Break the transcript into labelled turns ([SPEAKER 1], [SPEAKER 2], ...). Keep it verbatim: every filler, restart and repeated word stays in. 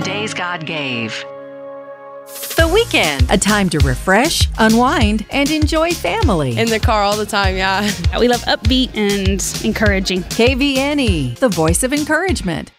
[SPEAKER 1] days God gave.
[SPEAKER 2] The weekend, a time to refresh, unwind, and enjoy family.
[SPEAKER 3] In the car all the time, yeah.
[SPEAKER 4] We love upbeat and encouraging.
[SPEAKER 2] K V N E, the voice of encouragement.